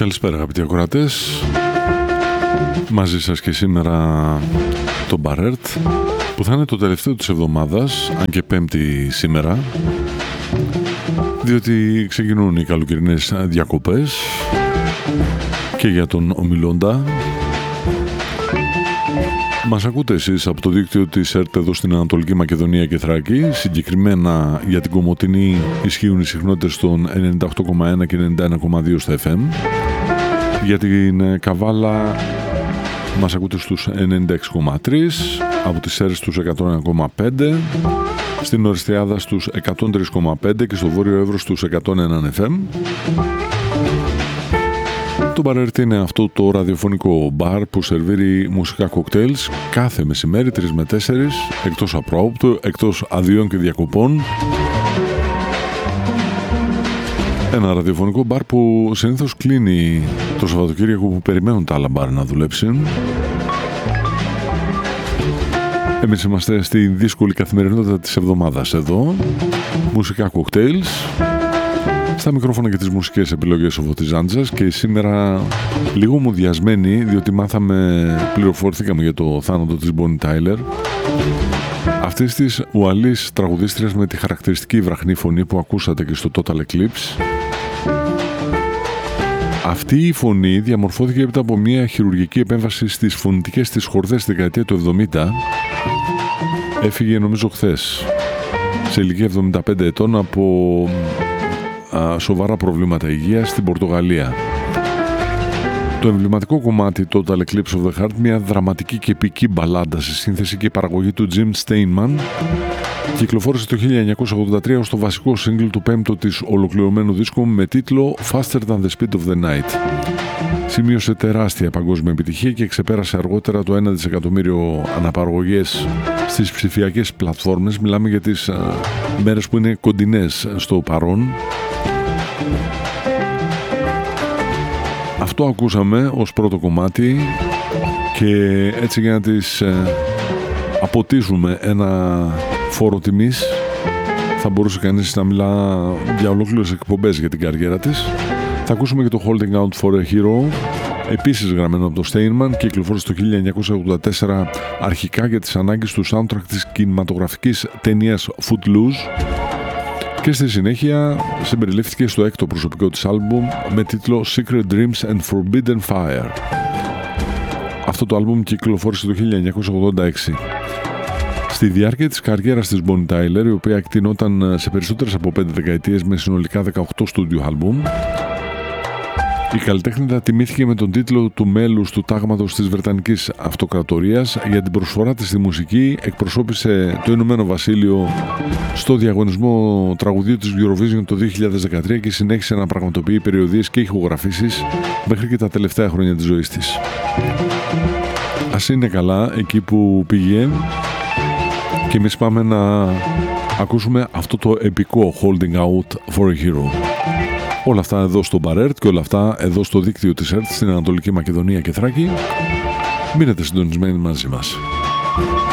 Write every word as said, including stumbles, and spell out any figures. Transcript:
Καλησπέρα αγαπητοί ακροατές. Μαζί σας και σήμερα το Μπαρέρτ, που θα είναι το τελευταίο της εβδομάδας, αν και Πέμπτη σήμερα, διότι ξεκινούν οι καλοκαιρινές διακοπές και για τον ομιλώντα. Μας ακούτε εσείς από το δίκτυο της ΕΡΤ εδώ στην Ανατολική Μακεδονία και Θράκη. Συγκεκριμένα για την Κομοτηνή ισχύουν οι συχνότητες των ενενήντα οκτώ κόμμα ένα και ενενήντα ένα κόμμα δύο στα εφ εμ. Για την Καβάλα μας ακούτε στους ενενήντα έξι κόμμα τρία, από τις Σέρες στους εκατό ένα κόμμα πέντε, στην Ορεστιάδα στους εκατό τρία κόμμα πέντε και στο Βόρειο Εύρος στους εκατό ένα εφ εμ. Το Μπαρέρτ είναι αυτό το ραδιοφωνικό μπαρ που σερβίρει μουσικά κοκτέιλς κάθε μεσημέρι τρεις με τέσσερις, εκτός απρόοπτου, εκτός αδειών και διακοπών. Ένα ραδιοφωνικό μπαρ που συνήθως κλείνει το Σαββατοκύριακο, που περιμένουν τα άλλα μπαρ να δουλέψουν. Εμείς είμαστε στη δύσκολη καθημερινότητα της εβδομάδας εδώ. Μουσικά κοκτέιλς. Στα μικρόφωνα και τις μουσικές επιλογές ο Φωτιζάντζας, και σήμερα λίγο μουδιασμένοι, διότι μάθαμε, πληροφορηθήκαμε για το θάνατο της Bonnie Tyler, αυτής της Ουαλής τραγουδίστριας με τη χαρακτηριστική βραχνή φωνή που ακούσατε και στο Total Eclipse. Αυτή η φωνή διαμορφώθηκε έπειτα από μια χειρουργική επέμβαση στις φωνητικές της χορδές στη δεκαετία του εβδομήντα. Έφυγε νομίζω χθες, σε ηλικία εβδομήντα πέντε ετών, από α, σοβαρά προβλήματα υγείας στην Πορτογαλία. Το εμβληματικό κομμάτι Total Eclipse of the Heart, μια δραματική και επική μπαλάντα σε σύνθεση και παραγωγή του Jim Steinman, κυκλοφόρησε το χίλια εννιακόσια ογδόντα τρία ως το βασικό σύγκλι του πέμπτου της ολοκληρωμένου δίσκου με τίτλο Faster Than the Speed of the Night. Σημείωσε τεράστια παγκόσμια επιτυχία και ξεπέρασε αργότερα το ένα δισεκατομμύριο αναπαραγωγές στις ψηφιακές πλατφόρμες. Μιλάμε για τις α, μέρες που είναι κοντινές στο παρόν. Αυτό ακούσαμε ως πρώτο κομμάτι, και έτσι για να τις ε, αποτίζουμε ένα φόρο τιμής, θα μπορούσε κανείς να μιλά για ολόκληρες εκπομπές για την καριέρα της. Θα ακούσουμε και το Holding Out for a Hero, επίσης γραμμένο από το Steinman, και κυκλοφόρησε το χίλια εννιακόσια ογδόντα τέσσερα αρχικά για τις ανάγκες του soundtrack της κινηματογραφικής ταινίας Footloose, και στη συνέχεια συμπεριλήφθηκε στο έκτο προσωπικό της άλμπουμ με τίτλο Secret Dreams and Forbidden Fire. Αυτό το άλμπουμ κυκλοφόρησε το χίλια εννιακόσια ογδόντα έξι. Στη διάρκεια της καριέρας της Bonnie Tyler, η οποία εκτεινόταν σε περισσότερες από πέντε δεκαετίες με συνολικά δεκαοκτώ στούντιο άλμπουμ, η καλλιτέχνητα τιμήθηκε με τον τίτλο του μέλους του τάγματος της Βρετανικής Αυτοκρατορίας για την προσφορά της στη μουσική. Εκπροσώπησε το Ηνωμένο Βασίλειο στο διαγωνισμό τραγουδίου της Eurovision το δύο χιλιάδες δεκατρία και συνέχισε να πραγματοποιεί περιοδίες και ηχογραφήσεις μέχρι και τα τελευταία χρόνια της ζωής της. Ας είναι καλά εκεί που πήγε, και εμείς πάμε να ακούσουμε αυτό το επικό Holding Out for a Hero. Όλα αυτά εδώ στο Μπαρέρτ και όλα αυτά εδώ στο δίκτυο της ΕΡΤ στην Ανατολική Μακεδονία και Θράκη. Μείνετε συντονισμένοι μαζί μας.